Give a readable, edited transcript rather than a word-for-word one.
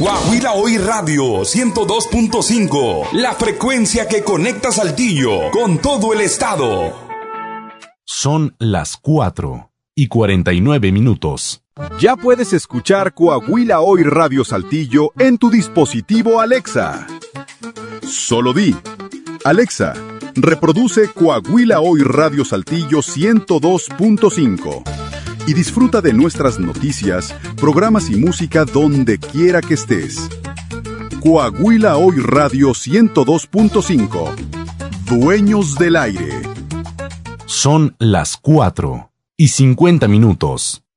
Coahuila Hoy Radio 102.5, la frecuencia que conecta Saltillo con todo el estado. Son las 4:49. Ya puedes escuchar Coahuila Hoy Radio Saltillo en tu dispositivo Alexa. Solo di: Alexa, reproduce Coahuila Hoy Radio Saltillo 102.5 y disfruta de nuestras noticias, programas y música donde quiera que estés. Coahuila Hoy Radio 102.5. Dueños del aire. Son las 4:50.